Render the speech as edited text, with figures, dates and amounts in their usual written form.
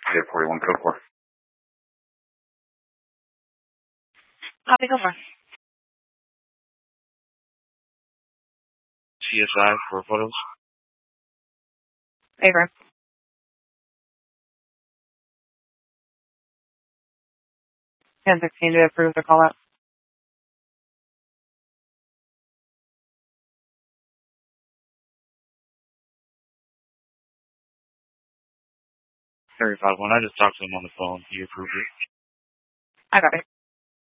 Yeah, 41 code 4. Copy, go for it. CSI for photos. Favor. 1016 to approve the call out. Harry 51. I just talked to him on the phone. He approved it. I got it.